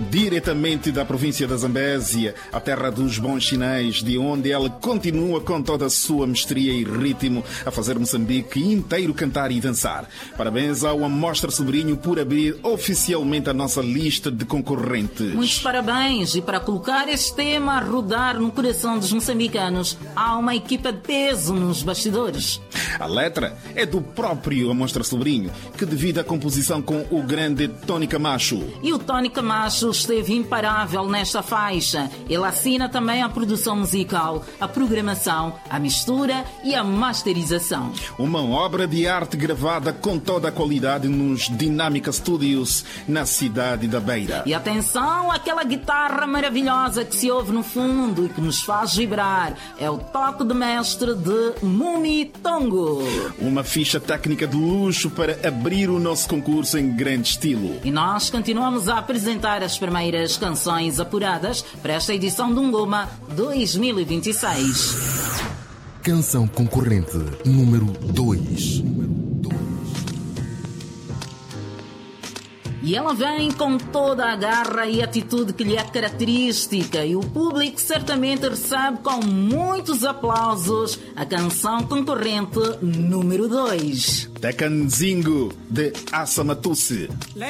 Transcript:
Diretamente da província da Zambésia, a terra dos bons chinês, de onde ela continua com toda a sua mestria e ritmo a fazer Moçambique inteiro cantar e dançar. Parabéns ao Amostra Sobrinho por abrir oficialmente a nossa lista de concorrentes. Muitos parabéns, e para colocar este tema a rodar no coração dos moçambicanos, há uma equipa de peso nos bastidores. A letra é do próprio Amostra Sobrinho, que divide a composição com o grande Tony Camacho. E o Tony Camacho esteve imparável nesta faixa. Ele assina também a produção musical, a programação, a mistura e a masterização. Uma obra de arte gravada com toda a qualidade nos Dinâmica Studios, na cidade da Beira. E atenção àquela guitarra maravilhosa que se ouve no fundo e que nos faz vibrar. É o toque de mestre de Mumi Tongo. Uma ficha técnica de luxo para abrir o nosso concurso em grande estilo. E nós continuamos a apresentar as primeiras canções apuradas para esta edição do Ngoma 2026. Canção concorrente número 2. E ela vem com toda a garra e atitude que lhe é característica, e o público certamente recebe com muitos aplausos a canção concorrente número 2. Tecanzingo, de Assa Matusse.